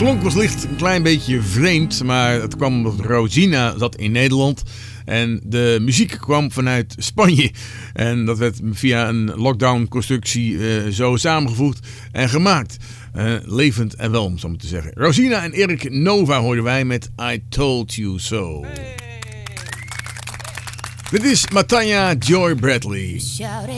klonk was licht een klein beetje vreemd, maar het kwam omdat Rosina zat in Nederland en de muziek kwam vanuit Spanje. En dat werd via een lockdown-constructie zo samengevoegd en gemaakt. Levend en wel, om zo maar te zeggen. Rosina en Erik Nova hoorden wij met I Told You So. Hey. Dit is Matanya Joy Bradley.